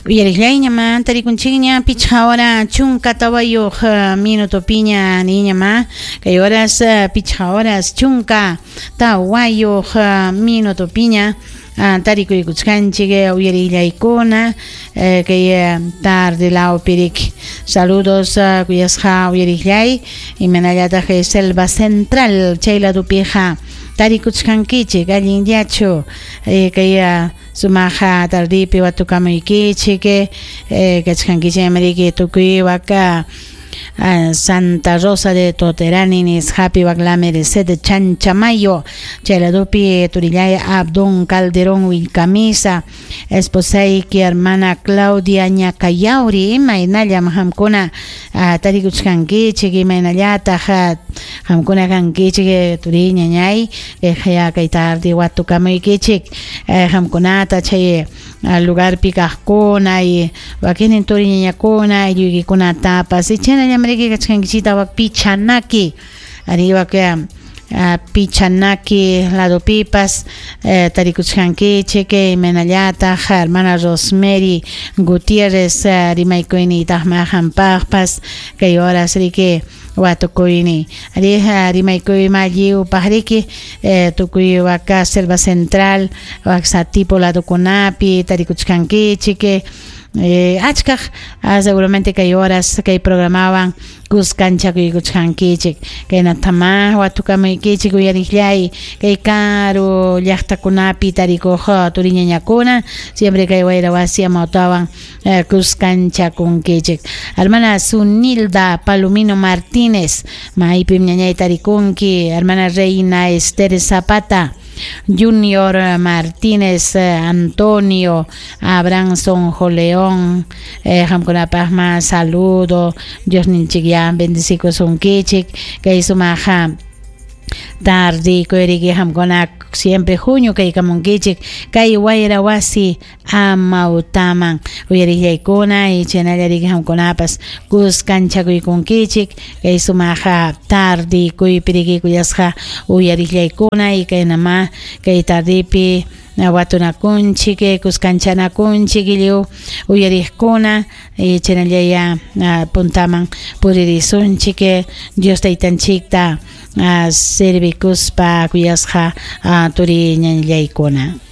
Uyariklaiñama tarikunchikña picha hora chunka tawayo minuto piña niñama kay horas picha horas chunka tawayo minuto piña tarikuy kuchkanchik uyariklaykuna kay tarde lao pirik saludos kuyasqa uyariklay imanallataq selva central chayla tupija tarikuchkankichik allinllachu kay sumaja tardipi watukamuykichik kachkankichik amariki tukuy waka Santa Rosa de Toteraninis Happy Bagla Merced de Chanchamayo Cheladupi Turillay Abdón Calderón Wilcamisa esposay ki hermana Claudia Ñacayauri Mainaya Mahamkuna Tarikuchkankichik Mainayata Hamkuna Kankichik Turiña Ñay Eja Kaitardi Watukamuykichik Hamkunata Chay al lugar picascona y wakinin turiña kuna y yugikuna tapas y chena llamariki kachkankichita wak pichanaki arriba que pichanaki lado pipas tarikuchkankichik menallata hermana Rosemary Gutiérrez rimaykuini tahmahan pagpas que horas rike watukuini rimaykuy malliu pahriki tukuy waka selva central waksa tipo lado kunapi tarikuchkankichik achkaj seguramente que hay horas que programaban kuskancha kuchkankichik que natama watukamuykichik uyariklay que caro llaqtakunapi tarikuj turiña ñakuna siempre que wayra wasi amawtawan kuskancha kunkichik hermana Sunilda Palomino Martínez maypim ñañay tarikunki hermana Reina Esther Zapata Junior Martínez Antonio Abranson Joleón Hamkunapajma saludo Dios ninchigyan bendecico son kichik que hizo maja tarde koeriki hamkuna siempre junio kay kamunkichik kay wayra wasi amautaman uyariklaykuna y chenallariki hamkunapas kuskanchakuykunkichik kay sumaja tarde kuypiriki kuyasqa uyariklaykuna y kay nama kay tardepi watunakunchik kuskanchanakunchik illu uyarikkuna y chenallaya puntaman puririsunchik Dios taytanchikta servicus pa kuyasqa turi ñañaykuna